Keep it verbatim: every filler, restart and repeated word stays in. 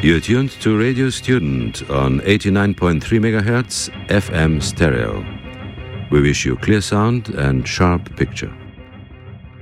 You're tuned to Radio Student on eighty-nine point three megahertz F M stereo. We wish you clear sound and sharp picture.